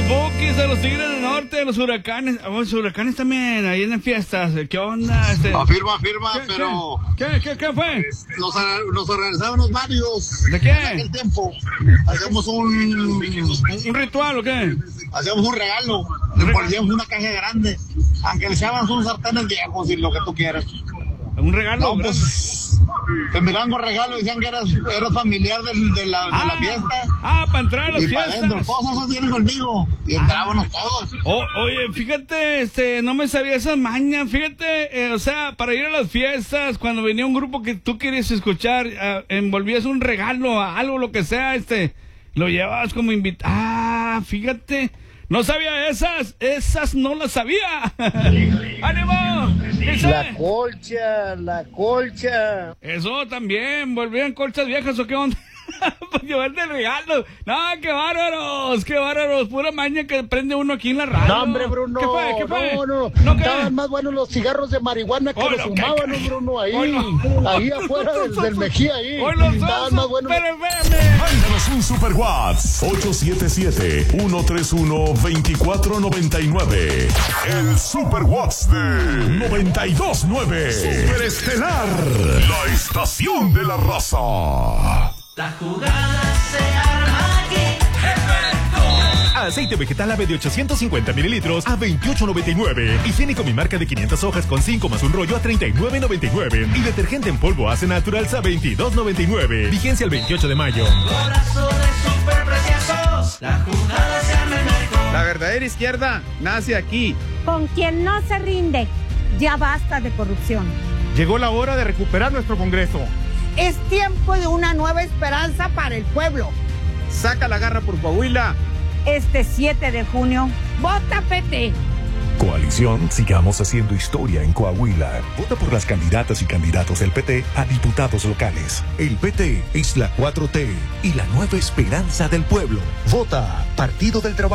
Bukis, a los Tigres del Norte, a los Huracanes. Los Huracanes también, ahí en las fiestas. ¿Qué onda? Afirma, pero... ¿Qué fue? Nos organizábamos varios. ¿De qué? En aquel tiempo. Hacemos ¿Un ritual o qué? Hacíamos un regalo. Le poníamos una caja grande. Aunque le echaban unos sartenes viejos y lo que tú quieras. ¿Un regalo? No, pues... Te miraban con regalo y decían que eras familiar de la fiesta. Para entrar a las y fiestas. Adentro, todos esos vienen conmigo. Y entrábamos todos. Oye, fíjate, no me sabía esa maña. Fíjate, o sea, para ir a las fiestas, cuando venía un grupo que tú querías escuchar, envolvías un regalo, algo, lo que sea, lo llevabas como invitado. Fíjate. No sabía esas no las sabía. ¡Ánimo! La colcha. Eso también, volvían colchas viejas o qué onda. Para llevarte regalo. No, qué bárbaros. Pura maña que prende uno aquí en la radio. No, hombre, Bruno. ¿Qué fue? No, estaban más buenos los cigarros de marihuana que los fumábamos, Bruno, ahí afuera del Mejía, ahí. Estaban más buenos. Pero espérame. Mándanos un super WhatsApp 877-131-2499. El super WhatsApp de 929. Superestelar, la estación de la raza. La jugada se arma aquí. Aceite vegetal ave de 850 mililitros a $28.99. Higiénico mi marca de 500 hojas con 5 más un rollo a $39.99. Y detergente en polvo Ace Naturals a $22.99. Vigencia el 28 de mayo. Golazo de superpreciosos. La jugada se arma en México. La verdadera izquierda nace aquí. Con quien no se rinde. Ya basta de corrupción. Llegó la hora de recuperar nuestro Congreso. Es tiempo de una nueva esperanza para el pueblo. Saca la garra por Coahuila. Este 7 de junio, vota PT. Coalición, sigamos haciendo historia en Coahuila. Vota por las candidatas y candidatos del PT a diputados locales. El PT es la 4T y la nueva esperanza del pueblo. Vota Partido del Trabajo.